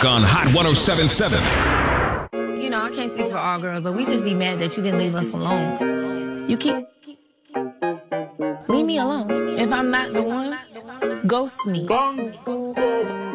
Music on Hot 107.7. You know, I can't speak for all girls, but we just be mad that you didn't leave us alone. You keep... Leave me alone. If I'm not the one, ghost me.